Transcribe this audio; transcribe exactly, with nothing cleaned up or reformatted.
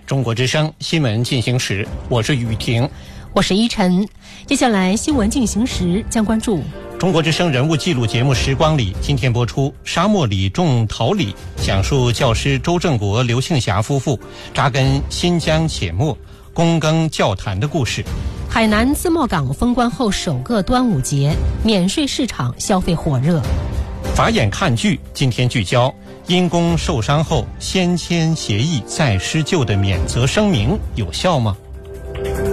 中国之声新闻进行时，我是雨婷， 我是依晨。接下来新闻进行时将关注中国之声人物记录节目《时光里》，今天播出沙漠里种桃李，讲述教师周正国、刘庆霞夫妇扎根新疆且末躬耕教坛的故事。 海南自贸港封关后首个端午节，免税市场消费火热。 法眼看剧，今天聚焦因公受伤后先签协议再施救的免责声明有效吗？